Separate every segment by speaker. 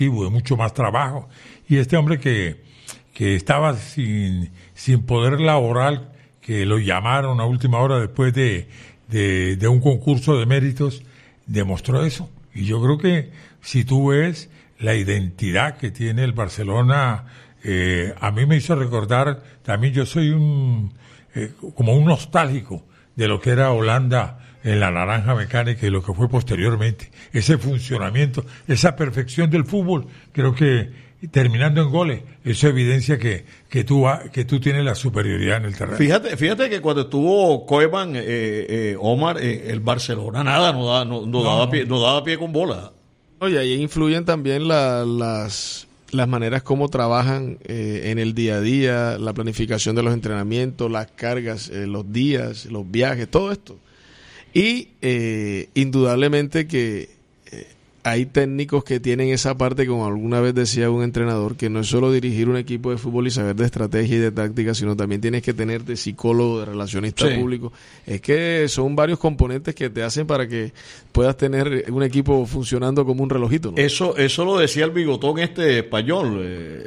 Speaker 1: de mucho más trabajo. Y este hombre que estaba sin poder laboral, que lo llamaron a última hora después de un concurso de méritos, demostró eso. Y yo creo que si tú ves la identidad que tiene el Barcelona, a mí me hizo recordar, también yo soy como un nostálgico de lo que era Holanda en la naranja mecánica y lo que fue posteriormente. Ese funcionamiento, esa perfección del fútbol, creo que terminando en goles, eso evidencia que tú tienes la superioridad en el terreno.
Speaker 2: Fíjate que cuando estuvo Koeman, Omar, el Barcelona no daba pie con bola.
Speaker 3: Oye, ahí influyen también las maneras como trabajan en el día a día, la planificación de los entrenamientos, las cargas, los días, los viajes, todo esto. Y indudablemente que hay técnicos que tienen esa parte, como alguna vez decía un entrenador, que no es solo dirigir un equipo de fútbol y saber de estrategia y de táctica, sino también tienes que tener de psicólogo, de relacionista público. Es que son varios componentes que te hacen para que puedas tener un equipo funcionando como un relojito, ¿no?
Speaker 2: Eso lo decía el bigotón español,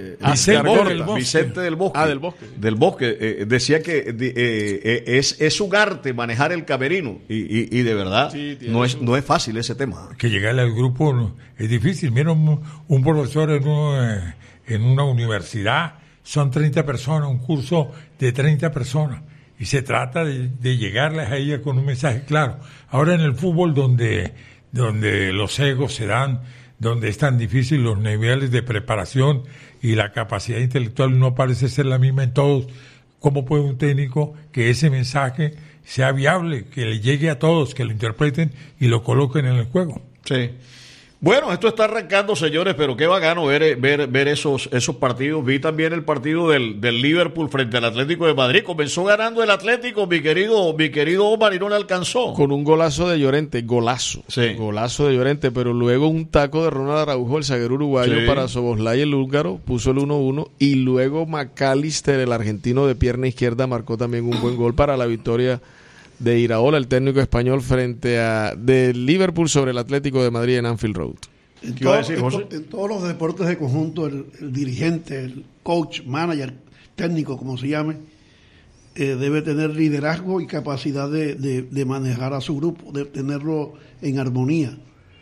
Speaker 2: Vicente del Bosque. Del Bosque. Decía que es un arte manejar el camerino y de verdad no es fácil ese tema.
Speaker 1: Que llegarle al grupo es difícil. Mira, un profesor en una universidad son 30 personas, un curso de 30 personas, y se trata de llegarles a ellas con un mensaje claro. Ahora en el fútbol, donde los egos se dan, donde es tan difícil, los niveles de preparación y la capacidad intelectual no parece ser la misma en todos. ¿Cómo puede un técnico que ese mensaje sea viable, que le llegue a todos, que lo interpreten y lo coloquen en el juego?
Speaker 2: Sí. Bueno, esto está arrancando, señores, pero qué bacano ver esos partidos. Vi también el partido del Liverpool frente al Atlético de Madrid. Comenzó ganando el Atlético, mi querido Omar, y no le alcanzó.
Speaker 3: Con un golazo de Llorente, golazo de Llorente, pero luego un taco de Ronald Araujo, el zaguero uruguayo, para Soboslai, el húngaro, puso el 1-1, y luego McAllister, el argentino de pierna izquierda, marcó también un buen gol para la victoria de Iraola, el técnico español, frente a del Liverpool sobre el Atlético de Madrid en Anfield Road.
Speaker 4: En todos los deportes de conjunto, el dirigente, el coach, manager, técnico, como se llame, debe tener liderazgo y capacidad de manejar a su grupo, de tenerlo en armonía.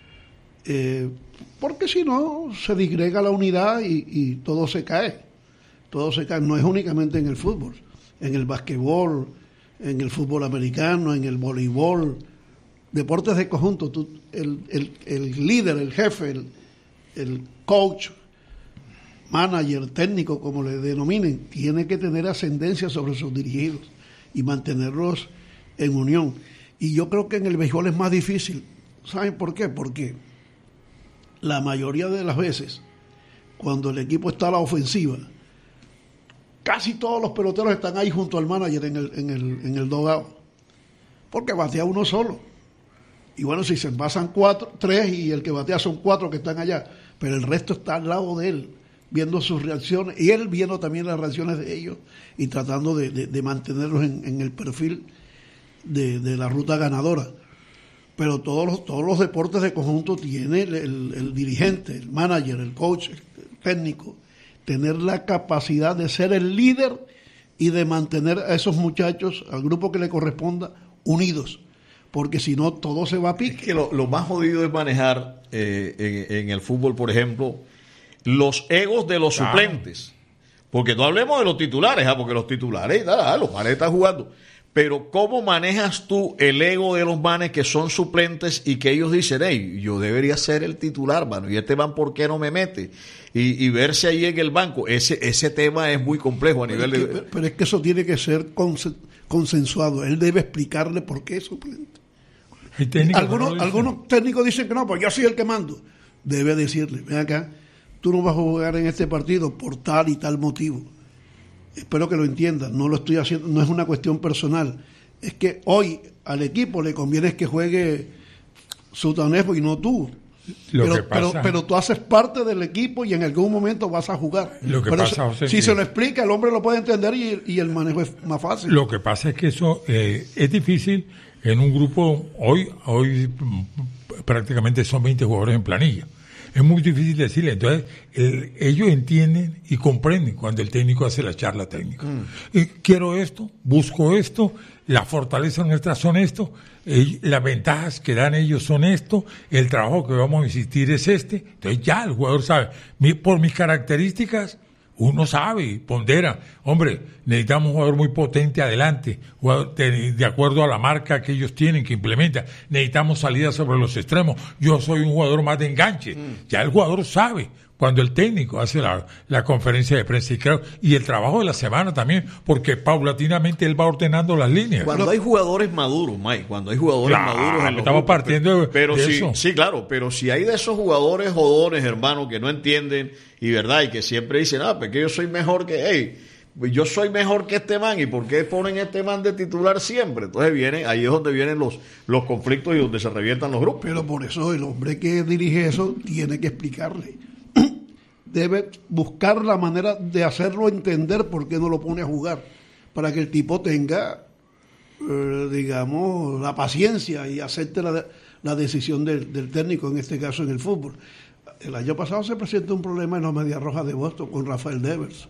Speaker 4: Porque si no, se disgrega la unidad y todo se cae. Todo se cae. No es únicamente en el fútbol, en el basquetbol, en el fútbol americano, en el voleibol, deportes de conjunto. El líder, el jefe, el coach, manager, técnico, como le denominen, tiene que tener ascendencia sobre sus dirigidos y mantenerlos en unión. Y yo creo que en el béisbol es más difícil. ¿Saben por qué? Porque la mayoría de las veces, cuando el equipo está a la ofensiva, casi todos los peloteros están ahí junto al manager en el dugout, porque batea uno solo. Y bueno, si se pasan 3 y el que batea son 4 que están allá, pero el resto está al lado de él, viendo sus reacciones, y él viendo también las reacciones de ellos y tratando de mantenerlos en el perfil de la ruta ganadora. Pero todos los deportes de conjunto tiene el dirigente, el manager, el coach, el técnico, tener la capacidad de ser el líder y de mantener a esos muchachos, al grupo que le corresponda, unidos, porque si no todo se va a pique.
Speaker 2: Es que lo más jodido es manejar en el fútbol, por ejemplo, los egos de los suplentes, porque no hablemos de los titulares, porque los titulares, los manes están jugando, pero ¿cómo manejas tú el ego de los manes que son suplentes y que ellos dicen, hey, yo debería ser el titular, mano, y este man, ¿por qué no me mete? Y verse ahí en el banco, ese tema es muy complejo a nivel de...
Speaker 4: Pero es que eso tiene que ser consensuado. Él debe explicarle por qué es suplente. Algunos técnicos dicen que no, pues yo soy el que mando. Debe decirle, ven acá, tú no vas a jugar en este partido por tal y tal motivo. Espero que lo entiendan, no lo estoy haciendo, no es una cuestión personal. Es que hoy al equipo le conviene que juegue Sutanejo y no tú. Pero tú haces parte del equipo y en algún momento vas a jugar. Si se lo explica, el hombre lo puede entender y el manejo es más fácil.
Speaker 1: Lo que pasa es que eso es difícil en un grupo. Hoy prácticamente son 20 jugadores en planilla. es muy difícil decirle. Entonces, ellos entienden y comprenden cuando el técnico hace la charla técnica. Quiero esto, busco esto, las fortalezas nuestras son esto, las ventajas que dan ellos son esto, el trabajo que vamos a insistir es este. Entonces ya el jugador sabe, por mis características, uno sabe y pondera. Hombre, necesitamos un jugador muy potente adelante, jugador de acuerdo a la marca que ellos tienen, que implementan. Necesitamos salidas sobre los extremos. Yo soy un jugador más de enganche. Ya el jugador sabe cuando el técnico hace la conferencia de prensa y el trabajo de la semana también, porque paulatinamente él va ordenando las líneas.
Speaker 2: Cuando hay jugadores maduros, Mike, cuando hay jugadores maduros en los
Speaker 1: estamos
Speaker 2: grupos,
Speaker 1: partiendo de eso.
Speaker 2: Sí, claro, pero si hay de esos jugadores jodones, hermano, que no entienden y verdad, y que siempre dicen, porque yo soy mejor yo soy mejor que este man, ¿y por qué ponen este man de titular siempre? Entonces ahí es donde vienen los conflictos y donde se revientan los grupos.
Speaker 4: Pero por eso el hombre que dirige eso tiene que explicarle. Debe buscar la manera de hacerlo entender por qué no lo pone a jugar, para que el tipo tenga, digamos, la paciencia y acepte la decisión del técnico, en este caso en el fútbol. El año pasado se presentó un problema en los Medias Rojas de Boston con Rafael Devers.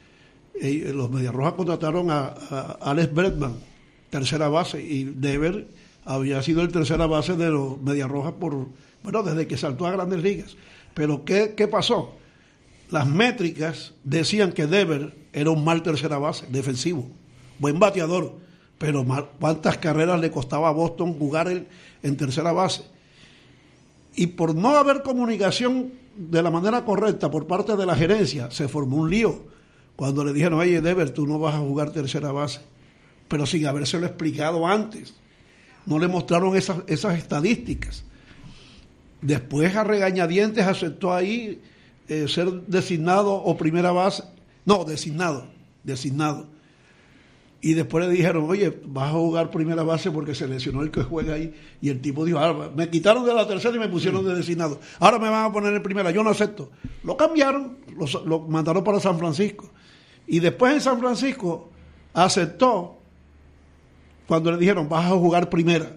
Speaker 4: Los Medias Rojas contrataron a Alex Bregman, tercera base, y Devers había sido el tercera base de los Medias Rojas desde que saltó a Grandes Ligas. Pero ¿qué pasó? Las métricas decían que Devers era un mal tercera base, defensivo, buen bateador, pero cuántas carreras le costaba a Boston jugar en tercera base. Y por no haber comunicación de la manera correcta por parte de la gerencia, se formó un lío cuando le dijeron, oye, Devers, tú no vas a jugar tercera base, pero sin habérselo explicado antes. No le mostraron esas estadísticas. Después, a regañadientes, aceptó ahí ser designado o primera base. No, designado. Y después le dijeron, oye, vas a jugar primera base porque se lesionó el que juega ahí. Y el tipo dijo, me quitaron de la tercera y me pusieron de designado. Ahora me van a poner en primera, yo no acepto. Lo cambiaron, lo mandaron para San Francisco. Y después en San Francisco aceptó cuando le dijeron, vas a jugar primera.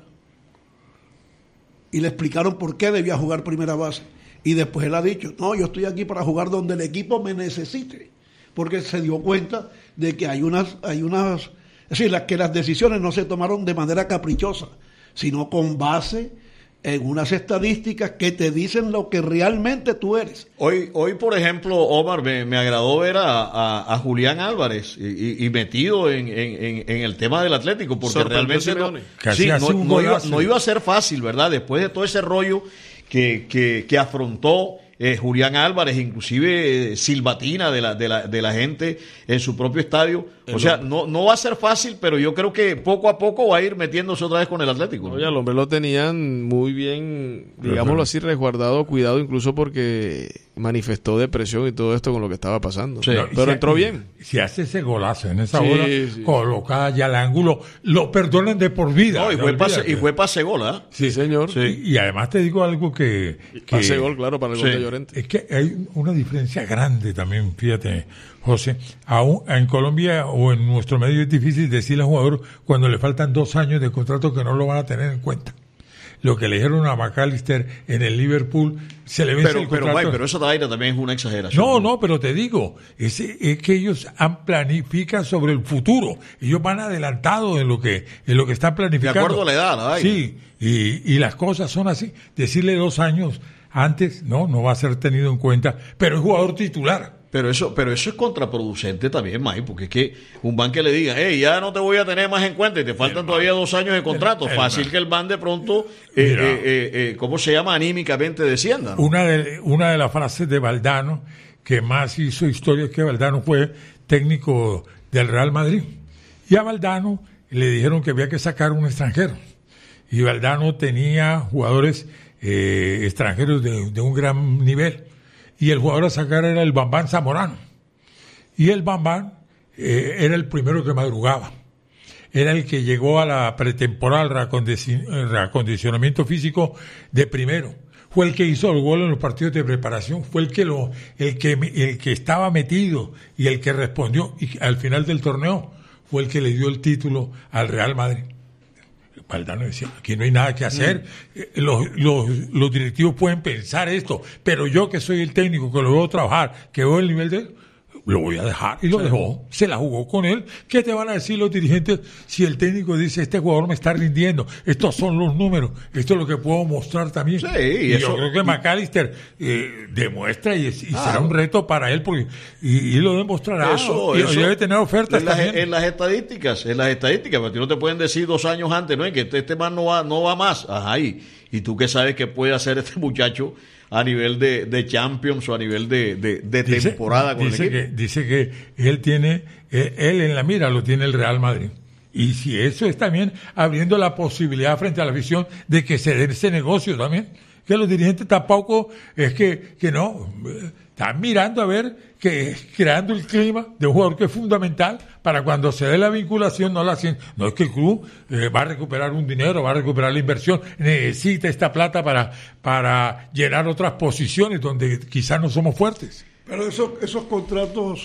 Speaker 4: Y le explicaron por qué debía jugar primera base. Y después él ha dicho, no, yo estoy aquí para jugar donde el equipo me necesite. Porque se dio cuenta de que hay unas, es decir, que las decisiones no se tomaron de manera caprichosa, sino con base en unas estadísticas que te dicen lo que realmente tú eres.
Speaker 2: Hoy por ejemplo, Omar, me agradó ver a Julián Álvarez y metido en el tema del Atlético, porque realmente no iba a ser fácil, ¿verdad? Después de todo ese rollo que afrontó Julián Álvarez, inclusive silbatina de la gente en su propio estadio. O sea, no va a ser fácil, pero yo creo que poco a poco va a ir metiéndose otra vez con el Atlético, ¿no?
Speaker 3: Oye, al hombre lo tenían muy bien, digámoslo así, resguardado, cuidado, incluso porque manifestó depresión y todo esto con lo que estaba pasando. Sí. Pero entró bien.
Speaker 1: Si hace ese golazo en esa bola, colocada ya al ángulo, lo perdonan de por vida.
Speaker 2: No, y fue pase gol, ¿eh?
Speaker 3: Sí, señor.
Speaker 1: Sí. Y además te digo algo que
Speaker 3: pase gol, claro, para el gol de Llorente.
Speaker 1: Es que hay una diferencia grande también, fíjate, José. Aún en Colombia o en nuestro medio es difícil decirle al jugador cuando le faltan 2 años de contrato que no lo van a tener en cuenta. Lo que le dijeron a McAllister en el Liverpool, se le vence el contrato.
Speaker 2: Pero esa vaina también es una exageración.
Speaker 1: No, pero te digo, es que ellos planifican sobre el futuro. Ellos van adelantados en lo que están planificando.
Speaker 2: De acuerdo a la edad, la vaina.
Speaker 1: Sí, y las cosas son así. Decirle 2 años antes, no va a ser tenido en cuenta, pero es jugador titular.
Speaker 2: Pero eso es contraproducente también, Mike, porque es que un man que le diga, ya no te voy a tener más en cuenta y te faltan todavía 2 años de contrato, fácil que el man de pronto, ¿cómo se llama? Anímicamente descienda, ¿no?
Speaker 1: Una de las frases de Valdano que más hizo historia es que Valdano fue técnico del Real Madrid. Y a Valdano le dijeron que había que sacar un extranjero. Y Valdano tenía jugadores extranjeros de un gran nivel. Y el jugador a sacar era el Bambán Zamorano. Y el Bambán era el primero que madrugaba. Era el que llegó a la pretemporal, reacondicionamiento físico de primero. Fue el que hizo el gol en los partidos de preparación. Fue el que estaba metido y el que respondió. Y al final del torneo fue el que le dio el título al Real Madrid. Valdano decía, aquí no hay nada que hacer, los directivos pueden pensar esto, pero yo que soy el técnico, que lo veo trabajar, que veo el nivel de... lo voy a dejar, y lo dejó, se la jugó con él. ¿Qué te van a decir los dirigentes si el técnico dice, este jugador me está rindiendo, estos son los números, esto es lo que puedo mostrar también?
Speaker 2: Sí,
Speaker 1: y
Speaker 2: eso,
Speaker 1: yo creo que McAllister
Speaker 2: claro,
Speaker 1: demuestra y será un reto para él, porque, y lo demostrará,
Speaker 2: eso
Speaker 1: debe tener ofertas también.
Speaker 2: En las estadísticas, pero no te pueden decir 2 años antes, ¿no? Que este man no va más. Ajá, y tú qué sabes que puede hacer este muchacho a nivel de Champions o a nivel de temporada con el equipo.
Speaker 1: Dice que él en la mira lo tiene el Real Madrid. Y si eso es también abriendo la posibilidad frente a la afición de que se dé ese negocio también, que los dirigentes tampoco es que no, están mirando a ver que creando el clima de un jugador que es fundamental para cuando se dé la vinculación, no es que el club va a recuperar un dinero, va a recuperar la inversión, necesita esta plata para llenar otras posiciones donde quizás no somos fuertes.
Speaker 4: Pero esos contratos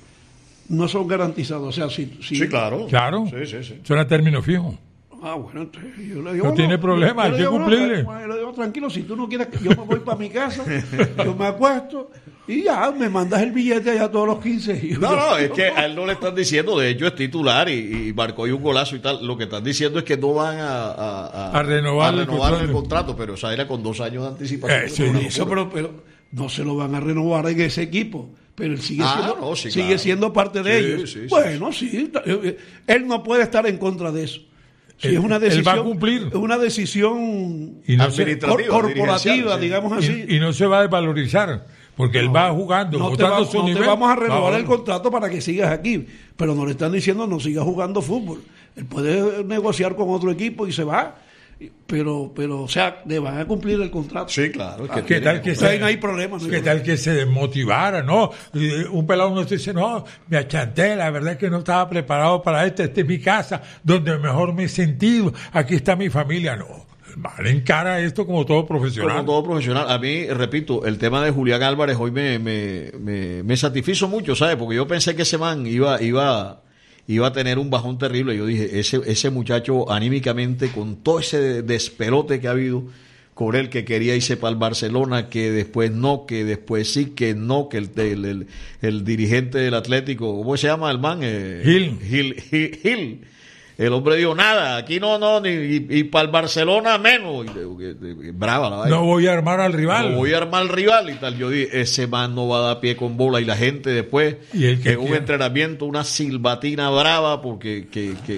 Speaker 4: no son garantizados, o sea, si
Speaker 2: sí, claro.
Speaker 1: Sí. Son a término fijo.
Speaker 4: Bueno, entonces yo le digo,
Speaker 1: no tiene problema, hay que cumplirle.
Speaker 4: Yo le digo, tranquilo, si tú no quieres, yo me voy para mi casa, yo me acuesto y ya me mandas el billete allá todos los 15.
Speaker 2: No, es que a él no le están diciendo, de hecho es titular y marcó ahí un golazo y tal. Lo que están diciendo es que no van a renovar el contrato, pero o sea, era con 2 años de anticipación.
Speaker 4: Pero no se lo van a renovar en ese equipo. Pero él sigue siendo parte de ellos. Sí. Él no puede estar en contra de eso. Si es una decisión,
Speaker 1: él va a cumplir.
Speaker 4: Es una decisión
Speaker 2: administrativa,
Speaker 4: corporativa, digamos así.
Speaker 1: Y no se va a desvalorizar, porque él va jugando.
Speaker 4: No te vamos a renovar el contrato para que sigas aquí, pero no le están diciendo no sigas jugando fútbol. Él puede negociar con otro equipo y se va. Pero, o sea, le van a cumplir el contrato.
Speaker 2: Sí, claro.
Speaker 1: ¿Qué tal que
Speaker 4: no hay problema?
Speaker 1: ¿Qué tal que se desmotivara? No, un pelado no dice, no, me achanté, la verdad es que no estaba preparado para esta es mi casa, donde mejor me he sentido, aquí está mi familia. No, vale, encara esto como todo profesional.
Speaker 2: Como todo profesional. A mí, repito, el tema de Julián Álvarez hoy me satisfizo mucho, ¿sabes? Porque yo pensé que ese man iba a tener un bajón terrible. Yo dije, ese muchacho anímicamente, con todo ese despelote que ha habido con él, que quería irse para el Barcelona, que después no, que después sí, que no, que el dirigente del Atlético, ¿cómo se llama el man? Gil. El hombre dijo, nada, aquí no, y para el Barcelona menos. Brava la vaina.
Speaker 1: No voy a armar al rival.
Speaker 2: No voy a armar al rival y tal. Yo dije, ese man no va a dar pie con bola. Y la gente después, en un entrenamiento, una silbatina brava, porque...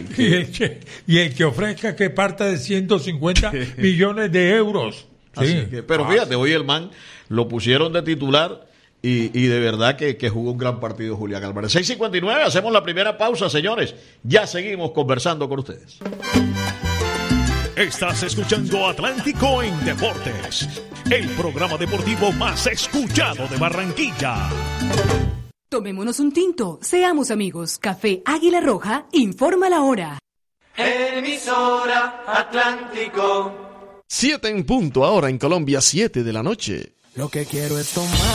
Speaker 1: Y el que ofrezca que parta de 150 millones de euros.
Speaker 2: Sí. Pero fíjate, hoy el man lo pusieron de titular. Y de verdad que jugó un gran partido Julián Álvarez. 6:59, hacemos la primera pausa, señores. Ya seguimos conversando con ustedes.
Speaker 5: Estás escuchando Atlántico en Deportes, el programa deportivo más escuchado de Barranquilla.
Speaker 6: Tomémonos un tinto, seamos amigos. Café Águila Roja informa la hora.
Speaker 7: Emisora Atlántico.
Speaker 3: 7 en punto, ahora en Colombia, 7 de la noche.
Speaker 7: Lo que quiero es tomar